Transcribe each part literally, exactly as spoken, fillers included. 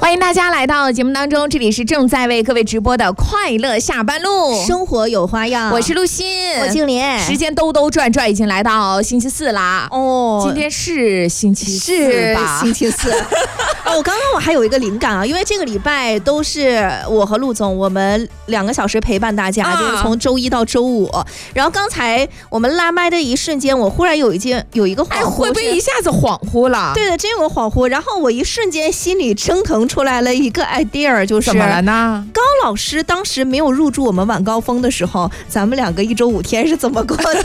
欢迎大家来到节目当中，这里是正在为各位直播的快乐下班路， 生活有花样。 我是陆欣， 我静莲。 时间兜兜转转，已经来到星期四啦。 哦， 今天是星期四吧？ 是星期四。哦，我刚刚我还有一个灵感啊，因为这个礼拜都是我和陆总，我们两个小时陪伴大家，啊、就是从周一到周五。然后刚才我们拉麦的一瞬间，我忽然有一件有一个恍惚，哎、 会不会一下子恍惚了？ 对的，真有个恍惚。然后我一瞬间心里蒸腾出来了一个 idea， 就是怎么了呢？ 高老师当时没有入驻我们晚高峰的时候，咱们两个一周五天是怎么过的？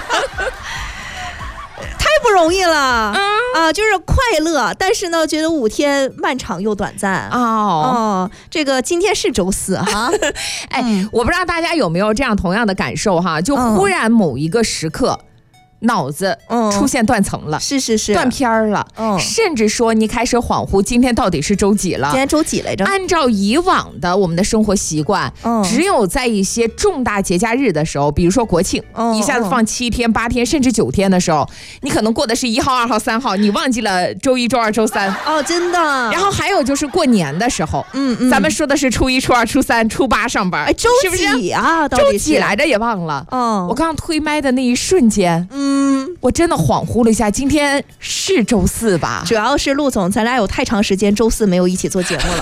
太不容易了、嗯、啊！就是快乐，但是呢，觉得五天漫长又短暂哦。哦，这个今天是周四哈， 哎、嗯，我不知道大家有没有这样同样的感受哈？就忽然某一个时刻。嗯脑子出现断层了、嗯、 是是是， 断片了、嗯、甚至说你开始恍惚今天到底是周几了。 今天周几来着？ 按照以往的我们的生活习惯、嗯、只有在一些重大节假日的时候，比如说国庆、嗯、一下子放七天八天甚至九天的时候，你可能过的是一号二号三号，你忘记了周一周二周三。 哦，真的。 然后还有就是过年的时候，嗯嗯，咱们说的是初一初二初三初八上班， 哎，周几啊？ 是不是周几来着也忘了。嗯，我刚刚推麦的那一瞬间，嗯嗯，我真的恍惚了一下，今天是周四吧？ 主要是陆总，咱俩有太长时间周四没有一起做节目了。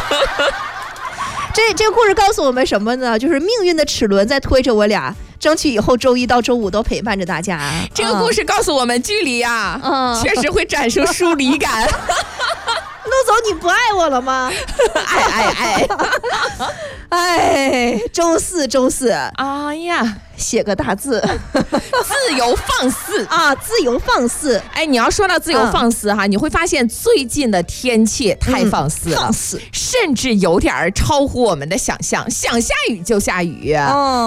这这个故事告诉我们什么呢？就是命运的齿轮在推着我俩，争取以后周一到周五都陪伴着大家。 这个故事告诉我们，距离啊，嗯，确实会产生疏离感。 陆总，你不爱我了吗？ 爱爱爱！ 哎，周四周四， 哎呀， 写个大字， 自由放肆啊！自由放肆。 哎，你要说到自由放肆哈、嗯，你会发现最近的天气太放肆了，嗯、 放肆， 甚至有点超乎我们的想象，想下雨就下雨。哦。